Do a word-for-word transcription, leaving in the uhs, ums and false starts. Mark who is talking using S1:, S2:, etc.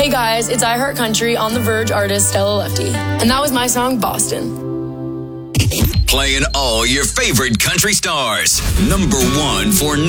S1: Hey guys, it's I Heart Country on The Verge artist Stella Lefty. And that was my song, Boston.
S2: Playing all your favorite country stars. Number one for